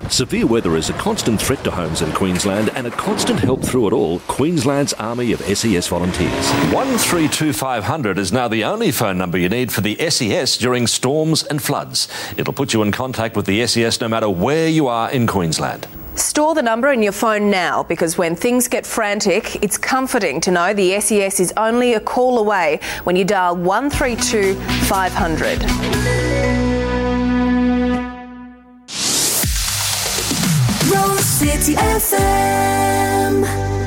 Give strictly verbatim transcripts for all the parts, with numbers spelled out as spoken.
Severe weather is a constant threat to homes in Queensland and a constant help through it all, Queensland's army of S E S volunteers. one three two five hundred is now the only phone number you need for the S E S during storms and floods. It'll put you in contact with the S E S no matter where you are in Queensland. Store the number in your phone now, because when things get frantic, it's comforting to know the S E S is only a call away when you dial one three two five hundred. Rose City F M.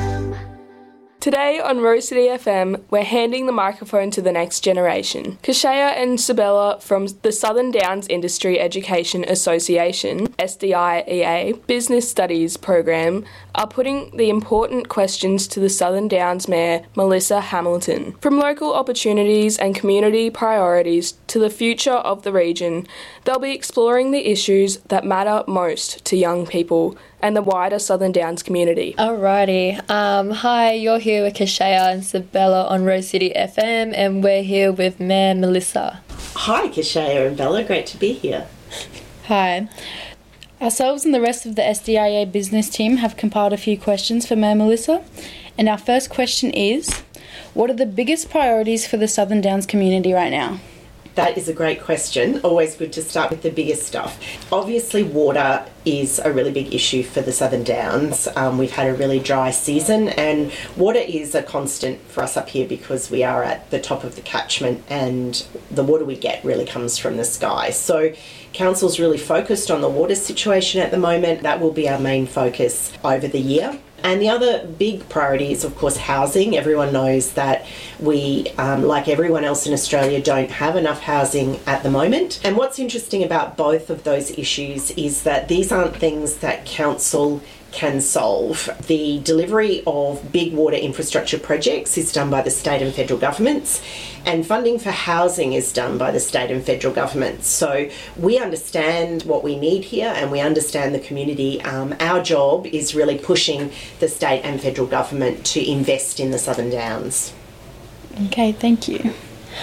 Today on Rose City F M, we're handing the microphone to the next generation. Kashaya and Sabella from the Southern Downs Industry Education Association, S D I E A, Business Studies program, are putting the important questions to the Southern Downs Mayor, Melissa Hamilton. From local opportunities and community priorities to the future of the region, they'll be exploring the issues that matter most to young people and the wider Southern Downs community. Alrighty. Um, hi, you're here with Kashaya and Sabella on Rose City F M, and we're here with Mayor Melissa. Hi, Kashaya and Bella. Great to be here. Hi. Ourselves and the rest of the S D I E A business team have compiled a few questions for Mayor Melissa. And our first question is, what are the biggest priorities for the Southern Downs community right now? That is a great question. Always good to start with the biggest stuff. Obviously, water is a really big issue for the Southern Downs. Um, we've had a really dry season, and water is a constant for us up here because we are at the top of the catchment and the water we get really comes from the sky. So Council's really focused on the water situation at the moment. That will be our main focus over the year. And the other big priority is, of course, housing. Everyone knows that we, um, like everyone else in Australia, don't have enough housing at the moment. And what's interesting about both of those issues is that these aren't things that Council can solve. The delivery of big water infrastructure projects is done by the state and federal governments, and funding for housing is done by the state and federal governments. So we understand what we need here and we understand the community. Um, our job is really pushing the state and federal government to invest in the Southern Downs. Okay, thank you.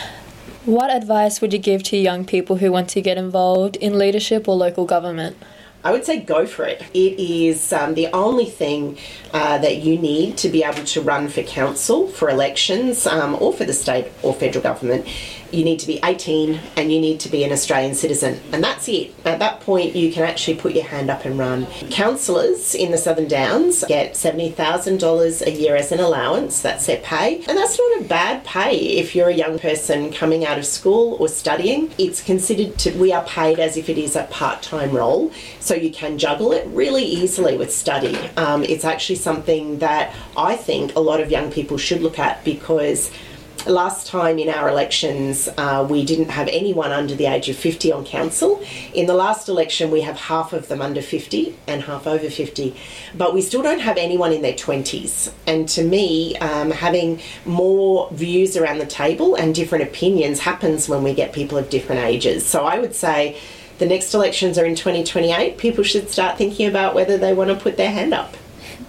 What advice would you give to young people who want to get involved in leadership or local government? I would say go for it. It is um, the only thing uh, that you need to be able to run for council, for elections, um, or for the state or federal government. You need to be eighteen and you need to be an Australian citizen, and that's it. At that point, you can actually put your hand up and run. Councillors in the Southern Downs get seventy thousand dollars a year as an allowance. That's their pay, and that's not a bad pay if you're a young person coming out of school or studying. It's considered to, we are paid as if it is a part-time role, so you can juggle it really easily with study. Um, it's actually something that I think a lot of young people should look at, because last time in our elections, uh, we didn't have anyone under the age of fifty on council. In the last election, we have half of them under fifty and half over fifty, but we still don't have anyone in their twenties. And to me, um, having more views around the table and different opinions happens when we get people of different ages. So I would say the next elections are in twenty twenty-eight. People should start thinking about whether they want to put their hand up.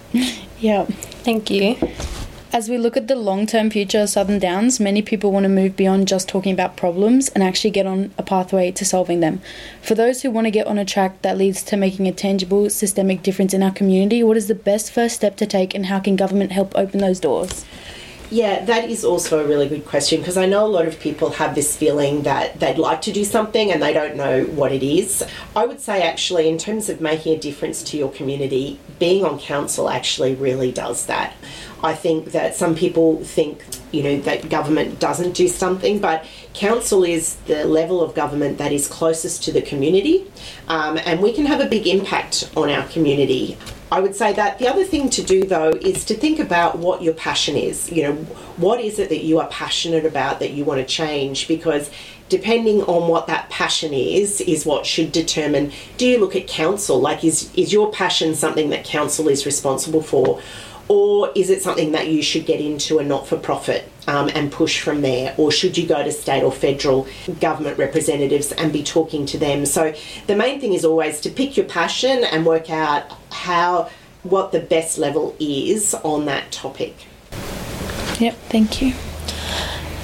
Yeah. Thank you. As we look at the long-term future of Southern Downs, many people want to move beyond just talking about problems and actually get on a pathway to solving them. For those who want to get on a track that leads to making a tangible, systemic difference in our community, what is the best first step to take, and how can government help open those doors? Yeah, that is also a really good question, because I know a lot of people have this feeling that they'd like to do something and they don't know what it is. I would say actually, in terms of making a difference to your community, being on council actually really does that. I think that some people think, you know, that government doesn't do something, but council is the level of government that is closest to the community, um, and we can have a big impact on our community. I would say that the other thing to do, though, is to think about what your passion is. You know, what is it that you are passionate about that you want to change? Because depending on what that passion is, is what should determine, do you look at council? Like, is, is your passion something that council is responsible for? Or is it something that you should get into a not-for-profit um, and push from there? Or should you go to state or federal government representatives and be talking to them? So the main thing is always to pick your passion and work out how, what the best level is on that topic. Yep, thank you.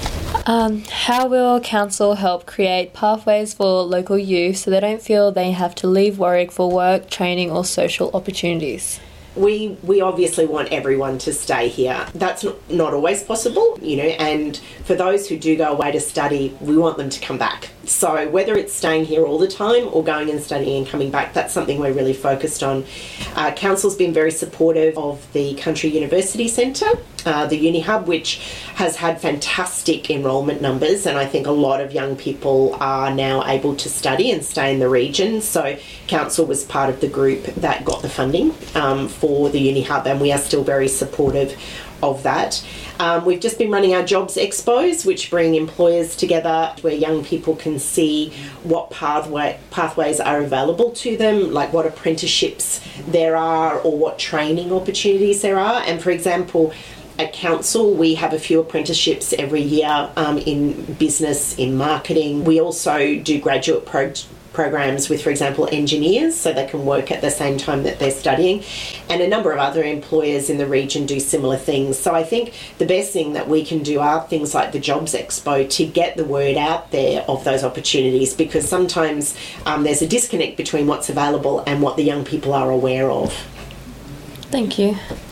Um, how will council help create pathways for local youth so they don't feel they have to leave Warwick for work, training or social opportunities? We we obviously want everyone to stay here. That's not, not always possible, you know, and for those who do go away to study, we want them to come back. So whether it's staying here all the time or going and studying and coming back, that's something we're really focused on. Uh, Council's been very supportive of the Country University Centre, uh, the Uni Hub, which has had fantastic enrolment numbers, and I think a lot of young people are now able to study and stay in the region. So Council was part of the group that got the funding um, for the Uni Hub, and we are still very supportive of that. Um, we've just been running our jobs expos, which bring employers together where young people can see what pathway pathways are available to them, like what apprenticeships there are or what training opportunities there are. And for example, at council, we have a few apprenticeships every year um, in business, in marketing. We also do graduate programs programs with, for example, engineers, so they can work at the same time that they're studying, and a number of other employers in the region do similar things. So I think the best thing that we can do are things like the Jobs Expo to get the word out there of those opportunities, because sometimes um, there's a disconnect between what's available and what the young people are aware of. Thank you.